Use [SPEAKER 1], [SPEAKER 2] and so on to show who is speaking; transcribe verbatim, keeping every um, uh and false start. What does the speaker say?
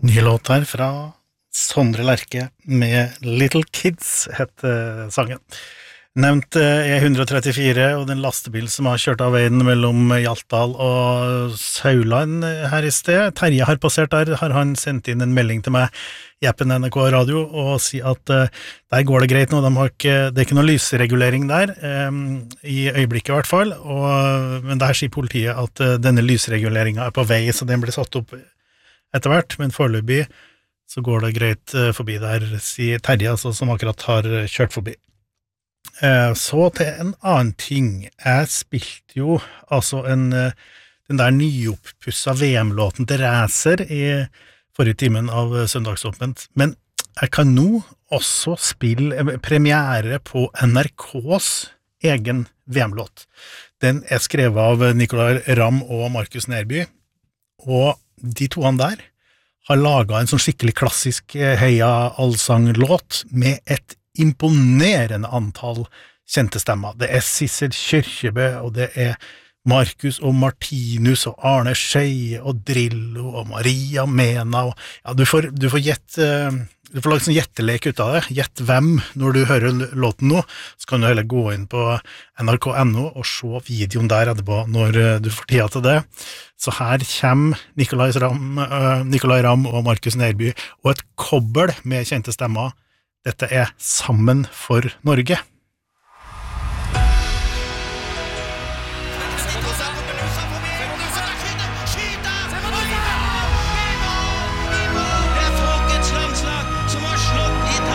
[SPEAKER 1] Ny låt her fra Sondre Lerche med Little Kids heter sangen. Nevnt E one thirty-four og den lastebilen som har kjørt av veien mellom Hjaltdal og Sauland her i sted. Terje har passert der, har han sendt inn en melding til meg i appen N R K Radio og si at uh, der går det greit nå, de har ikke, det er ikke noe lysregulering der, um, i øyeblikket i hvert fall, og, men der sier politiet at uh, denne lysreguleringen er på vei, så den blir satt opp etter hvert, men foreløpig så går det greit uh, forbi der, sier Terje, altså, som akkurat har kjørt forbi. Så til en annen ting. Jeg spilte jo altså en, den der nyopppussa V M-låten til Racer i forrige timen av Søndagsåpent, men jeg kan nå også spille premiere på N R K's egen V M-låt. Den er skrevet av Nicolai Ramm og Markus Nerby, og de toene der har laget en sånn skikkelig klassisk heia allsanglåt med et imponerende antall kjente stemmer. Det er Sissel Kyrkjebø, og det er Markus og Martinus og Arne Scheie og Drillo og Maria Mena. Og, ja, du får, du får gjett, du får lage sånn gjettelek ut av det. Gjett hvem når du hører låten nå, så kan du heller gå inn på N R K punktum N O og se videoen der etterpå når du får tida til det. Så her kommer Nicolai Ramm, Nicolai Ramm og Markus Nerby og et kobbel med kjente stemmer. Dette er Sammen for Norge.